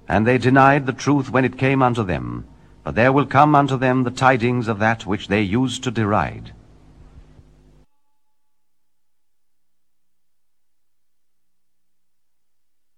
And they denied the truth when it came unto them. But there will come unto them the tidings of that which they used to deride.